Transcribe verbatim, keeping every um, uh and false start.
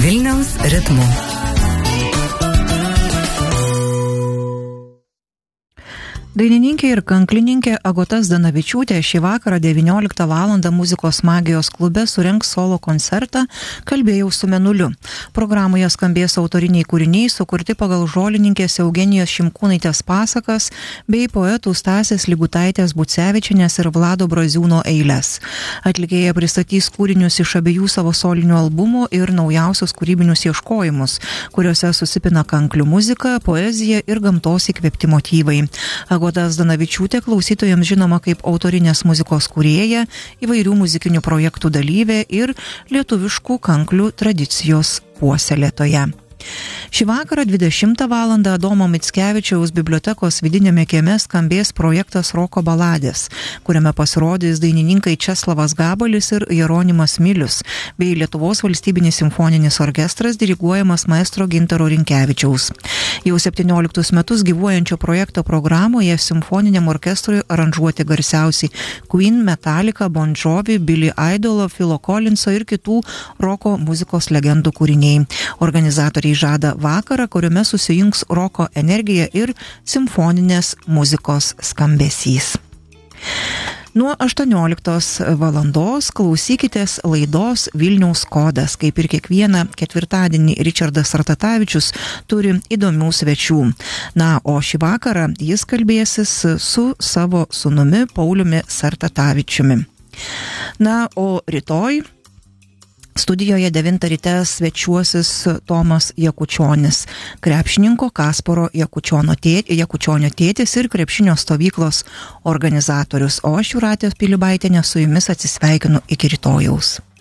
Vilniaus ritmu. Dainininkė ir kanklininkė Agota Zdanavičiūtė šį vakarą devynioliktą valandą Muzikos magijos klube surengs solo koncertą Kalbėjau su Mėnuliu. Programoje skambės autoriniai kūriniai sukurti pagal žolininkės Eugenijos Šimkūnaitės pasakas bei poetų Stasės Ligutaitės Bucevičienės ir Vlado Braziūno eiles. Atlikėja pristatys kūrinius iš abiejų savo solinių albumų ir naujausius kūrybinius ieškojimus, kuriuose susipina kanklių muzika, poezija ir gamtos įkvėpti motyvai. Agota Zdanavičiūtė klausytojams žinoma kaip autorinės muzikos kūrėja, įvairių muzikinių projektų dalyvė ir lietuviškų kanklių tradicijos puoselėtoja. Šį vakarą dvidešimtą valandą Adomo Mickevičiaus bibliotekos vidinėme kieme skambės projektas Roko baladės, kuriame pasirodys dainininkai Česlavas Gabalis ir Jeronimas Milius, bei Lietuvos valstybinis simfoninis orkestras diriguojamas maestro Gintaro Rinkevičiaus. Jau septynioliktus metus gyvuojančio projekto programoje simfoniniam orkestrui aranžuoti garsiausiai Queen, Metallica, Bon Jovi, Billy Idolo, Philo Collinso ir kitų roko muzikos legendų kūriniai. Organizatoriai žada vakarą, kuriame susijungs roko energija ir simfoninės muzikos skambesys. Nuo aštuonioliktos valandos klausykitės laidos Vilniaus kodas. Kaip ir kiekvieną ketvirtadienį Ričardas Sartatavičius turi įdomių svečių. Na, o šį vakarą jis kalbėsis su savo sūnumi Pauliumi Sartatavičiumi. Na, o rytoj studijoje devintą ryte svečiuosis Tomas Jakučionis, krepšininko Kasparo Jakučionio tėtis, Jakučionio tėtis ir krepšinio stovyklos organizatorius. O aš Jūratė Pilibaitienė su jumis atsisveikinu iki rytojaus.